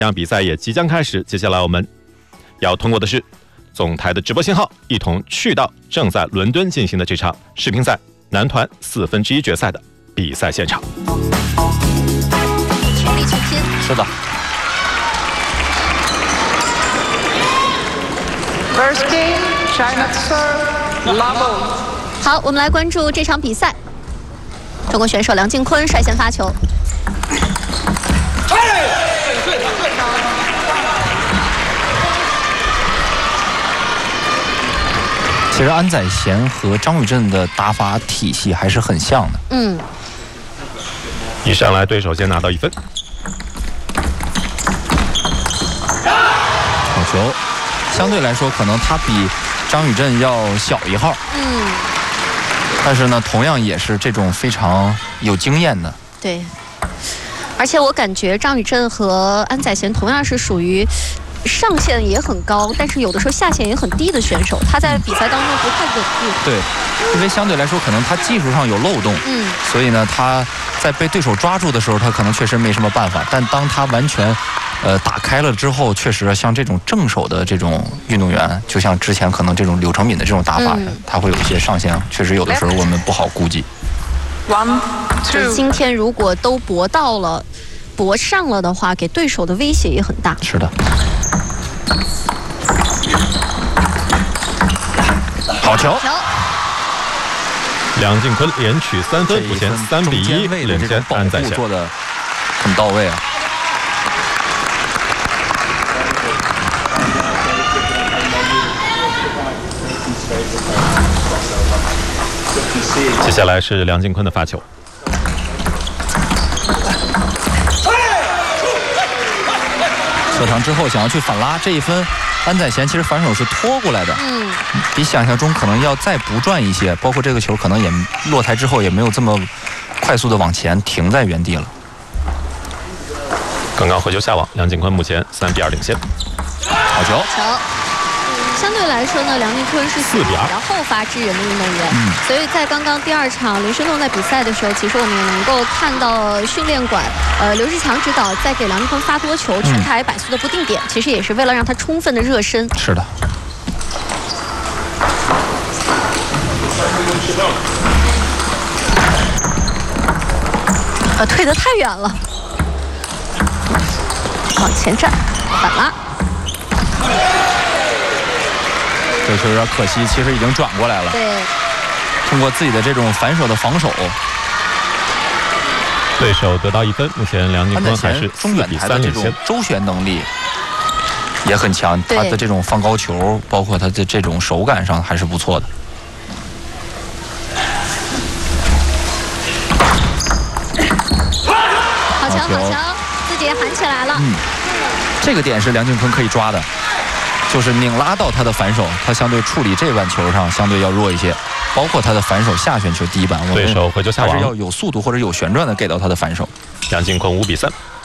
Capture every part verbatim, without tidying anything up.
这场比赛也即将开始，接下来我们要通过的是总台的直播信号，一同去到正在伦敦进行的这场世乒赛男团四分之一决赛的比赛现场。 全力去拼， 是的。 First game, China serve, Labo。 好，我们来关注这场比赛。中国选手梁靖昆率先发球。 其实安宰贤和张宇镇的打法体系还是很像的。 嗯。 一上来，对手先拿到一分。 好球，相对来说可能他比张宇镇要小一号。 嗯。 但是呢，同样也是这种非常有经验的。 对。而且我感觉张宇镇和安宰贤同样是属于上限也很高，但是有的时候下限也很低的选手，他在比赛当中不太稳定。 对，因为相对来说可能他技术上有漏洞， 嗯， 所以呢他在被对手抓住的时候，他可能确实没什么办法。但当他完全呃打开了之后，确实像这种正手的这种运动员，就像之前可能这种柳承敏的这种打法， 嗯、 他会有一些上限，确实有的时候我们不好估计。 One, two。 今天如果都搏到了、搏上了的话，给对手的威胁也很大。 是的。好球！ 梁靖昆连取三分，目前三比一领先安宰贤， 做的很到位啊。 接下来是梁靖昆的发球。 侧长之后想要去反拉，这一分安宰贤其实反手是拖过来的， 嗯， 比想象中可能要再不转一些，包括这个球可能也落台之后也没有这么快速的往前停在原地了。 刚刚回球下网，梁靖昆目前三比二领先。 好球！ 球。相对来说呢，梁靖昆是属于比较后发制人的运动员， 嗯， 所以在刚刚第二场林诗栋在比赛的时候，其实我们也能够看到训练馆，呃，刘志强指导在给梁靖昆发多球，全台摆速的不定点，其实也是为了让他充分的热身。 是的。 呃，退得太远了，往前站，反拉。 这球有点可惜，其实已经转过来了。 对。 通过自己的这种反手的防守， 对手得到一分。目前梁靖昆还是中远台的这种周旋能力也很强，他的这种放高球，包括他的这种手感上还是不错的。 好球，好球，自己也喊起来了。 嗯，这个点是梁靖昆可以抓的。就是拧拉到他的反手，他相对处理这腕球上相对要弱一些，包括他的反手下旋球第一板， 对手回球下网， 还是要有速度或者有旋转的给到他的反手。 梁靖昆五比三。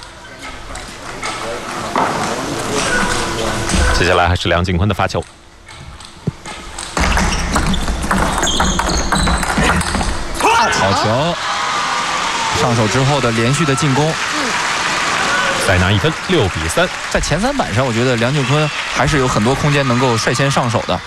接下来还是梁靖昆的发球。 好球！上手之后的连续的进攻。 嗯。 再拿一分，六比三。 在前三板上，我觉得梁靖昆还是有很多空间能够率先上手的。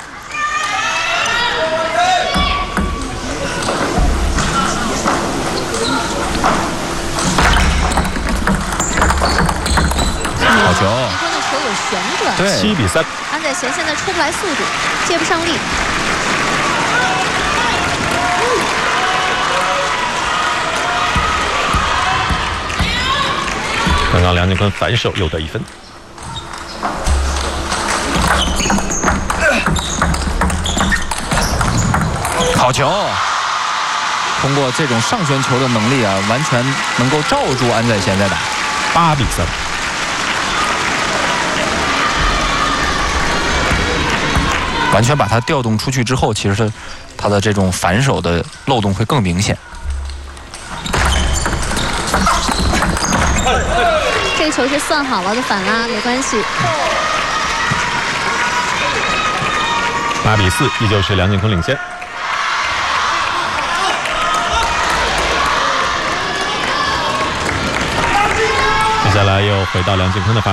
好球！ 梁靖昆的球有旋转。 对， 七比三。 安宰贤现在出不来速度，接不上力。 刚刚梁靖昆反手又得一分。 好球！通过这种上旋球的能力啊，完全能够罩住安宰贤在打。 八比三。 完全把它调动出去之后，其实他的这种反手的漏洞会更明显。 这个球是算好了的反拉，没关系。 八比四，依旧是梁靖昆领先。接下来又回到梁靖昆的发